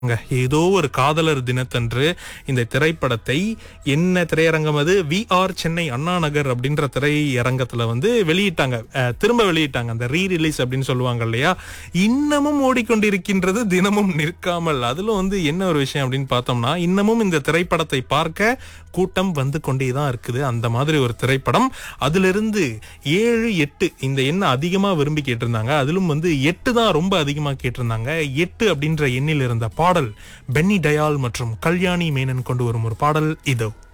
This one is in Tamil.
ஏதோ ஒரு காதலர் தினத்தன்று இந்த திரைப்படத்தை என்ன திரையரங்கம் அது விஆர் சென்னை அண்ணா நகர் அப்படின்ற திரையரங்கத்துல வெளியிட்டாங்க. திரும்ப வெளியிட்டாங்க. அந்த ரீ ரிலீஸ் அப்படின்னு சொல்லுவாங்க இல்லையா, இன்னமும் ஓடிக்கொண்டிருக்கின்றது, தினமும் நிற்காமல். அதுல என்ன ஒரு விஷயம் அப்படின்னு பார்த்தோம்னா, இன்னமும் இந்த திரைப்படத்தை பார்க்க கூட்டம் வந்து கொண்டேதான் இருக்குது. அந்த மாதிரி ஒரு திரைப்படம். அதிலிருந்து 7, 8 இந்த எண்ணை அதிகமா விரும்பி கேட்டிருந்தாங்க. அதிலும் 8 தான் ரொம்ப அதிகமா கேட்டிருந்தாங்க. 8 அப்படின்ற எண்ணில் இருந்த பாடல் பென்னி டயால் மற்றும் கல்யாணி மேனன் கொண்டு வரும் ஒரு பாடல் இதோ.